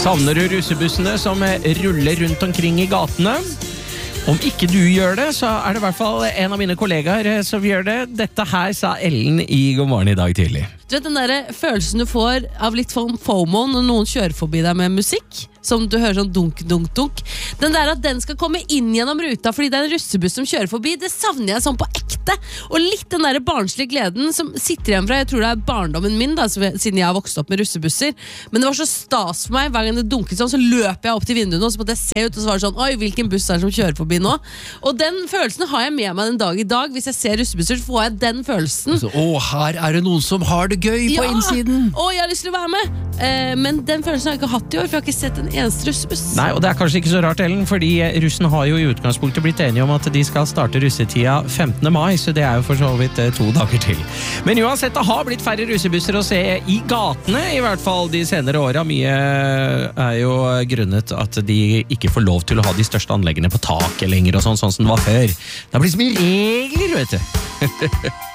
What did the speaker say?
Savner du russebussene som ruller rundt omkring i gatene? Om ikke du gjør det, så det I hvert fall en av mine kollegaer som gjør det. Dette her sa Ellen I God morgen I dag tidlig. Du vet den der følelsen du får av litt FOMO når noen kjører forbi deg med musikk? Som du hører sånn dunk, dunk, dunk. Den der at den skal komme inn gjennom ruta fordi det en russebuss som kjører forbi, det savner jeg sånn på ekte. Og litt den der barnslige gleden som sitter igjen fra, jeg tror det barndommen min da, siden jeg har vokst opp med russebusser. Men det var så stas for meg, hver gang det dunket sånn, så løper jeg opp til vinduet og så måtte jeg se ut og så var det sånn, oi, hvilken buss det som kjører forbi nå? Og den følelsen har jeg med meg den dag I dag. Hvis jeg ser russebusser, så får jeg den følelsen. Altså, her det noen som har det gøy på innsiden. Jeg har lyst til å være med. Men den følelsen har jeg ikke hatt I år, for jeg har ikke sett en eneste russebuss. Nei, og det kanskje ikke så rart, Ellen, fordi russen har jo I utgangspunktet blitt enige om at de skal starte russetida 15. mai, så det jo for så vidt 2 dager til. Men uansett, det har blitt færre russebusser å se I gatene, I hvert fall de senere årene. Mye jo grunnet at de ikke får lov til å ha de største anleggene på taket lenger og sånn som det var før. Det har blitt så mye regler, vet du.